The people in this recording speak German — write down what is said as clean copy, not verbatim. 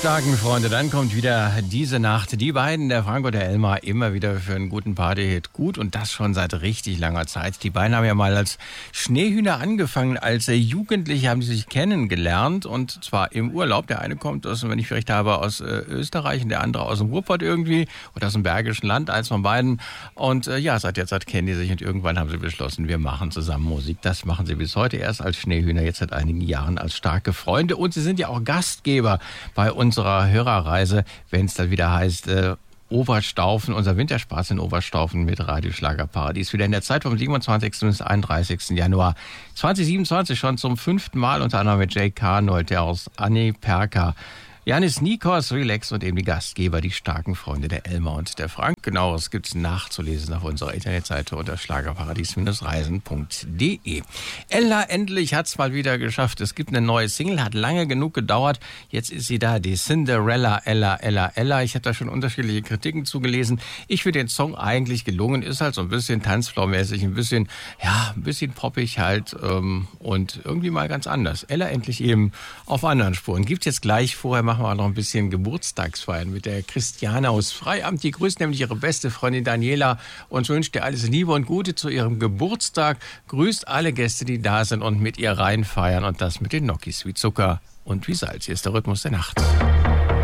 starken Freunde, dann kommt wieder diese Nacht. Die beiden, der Frank und der Elmar, immer wieder für einen guten Partyhit gut und das schon seit richtig langer Zeit. Die beiden haben ja mal als Schneehühner angefangen. Als Jugendliche haben sie sich kennengelernt und zwar im Urlaub. Der eine kommt aus, wenn ich recht habe, aus Österreich und der andere aus dem Ruhrpott irgendwie oder aus dem Bergischen Land, eins von beiden. Und seit der Zeit kennen die sich und irgendwann haben sie beschlossen, wir machen zusammen Musik. Das machen sie bis heute erst als Schneehühner, jetzt seit einigen Jahren als starke Freunde und sie sind ja auch Gastgeber bei unserer Hörerreise, wenn es dann wieder heißt, Oberstaufen, unser Winterspaß in Oberstaufen mit Radioschlagerparadies. Wieder in der Zeit vom 27. bis 31. Januar 2027 schon zum 5. Mal, unter anderem mit Jay Carnold, der aus Anni Perka, Janis Nikos, Relax und eben die Gastgeber, die starken Freunde, der Elmar und der Frank. Genau, das gibt's nachzulesen auf unserer Internetseite unter schlagerparadies-reisen.de. Ella endlich hat's mal wieder geschafft. Es gibt eine neue Single, hat lange genug gedauert. Jetzt ist sie da, die Cinderella, Ella, Ella, Ella. Ich habe da schon unterschiedliche Kritiken zugelesen. Ich finde den Song eigentlich gelungen. Ist halt so ein bisschen tanzflaumäßig, ein bisschen poppig halt und irgendwie mal ganz anders. Ella endlich eben auf anderen Spuren. Gibt's jetzt gleich. Vorher machen wir noch ein bisschen Geburtstagsfeiern mit der Christiane aus Freiamt. Die grüßt nämlich ihre beste Freundin Daniela und wünscht ihr alles Liebe und Gute zu ihrem Geburtstag. Grüßt alle Gäste, die da sind und mit ihr reinfeiern und das mit den Gnocchis wie Zucker und wie Salz. Hier ist der Rhythmus der Nacht.